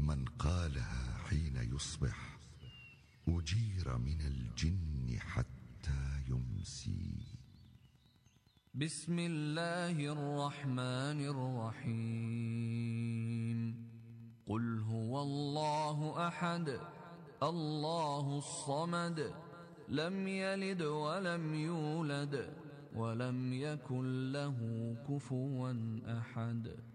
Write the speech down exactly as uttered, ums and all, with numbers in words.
من قالها حين يصبح أجير من الجن حتى يمسي. بسم الله الرحمن الرحيم. قل هو الله أحد الله الصمد لم يلد ولم يولد ولم يكن له كفوا أحد.